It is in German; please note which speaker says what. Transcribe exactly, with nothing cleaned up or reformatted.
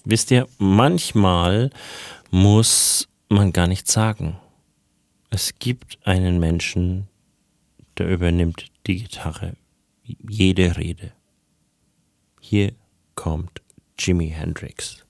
Speaker 1: Wisst ihr, manchmal muss man gar nichts sagen. Es gibt einen Menschen, der übernimmt die Gitarre, jede Rede. Hier kommt Jimi Hendrix.